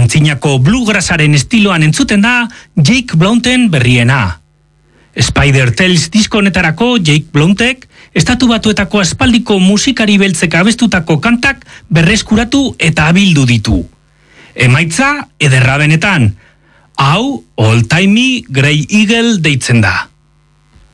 Antzinako bluegrassaren estiloan entzuten da Jake Blountren berriena. Spider Tales disko honetarako Jake Blountek Estatu Batuetako aspaldiko musikari beltzek abestutako kantak berreskuratu eta abildu ditu. Emaitza ederra benetan. Hau Old Timey Grey Eagle deitzen da.